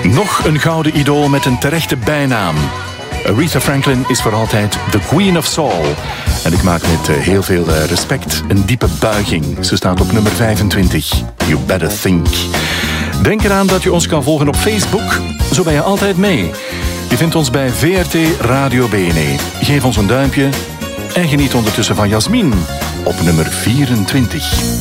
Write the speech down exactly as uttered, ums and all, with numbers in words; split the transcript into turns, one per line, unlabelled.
Nog een gouden idool met een terechte bijnaam. Aretha Franklin is voor altijd the Queen of Soul. En ik maak met heel veel respect een diepe buiging. Ze staat op nummer vijfentwintig. You Better Think. Denk eraan dat je ons kan volgen op Facebook. Zo ben je altijd mee. Je vindt ons bij V R T Radio B N E. Geef ons een duimpje en geniet ondertussen van Jasmin op nummer vierentwintig.